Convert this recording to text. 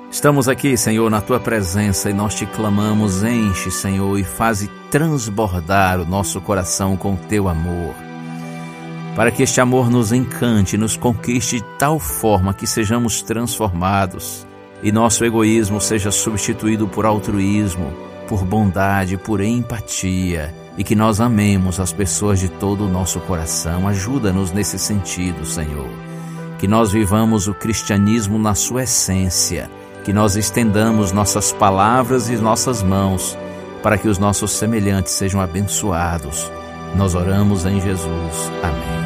Estamos aqui, Senhor, na Tua presença e nós te clamamos, enche, Senhor, e faze transbordar o nosso coração com o Teu amor, para que este amor nos encante, nos conquiste de tal forma que sejamos transformados e nosso egoísmo seja substituído por altruísmo, por bondade, por empatia, e que nós amemos as pessoas de todo o nosso coração. Ajuda-nos nesse sentido, Senhor. Que nós vivamos o cristianismo na sua essência, que nós estendamos nossas palavras e nossas mãos para que os nossos semelhantes sejam abençoados. Nós oramos em Jesus. Amém.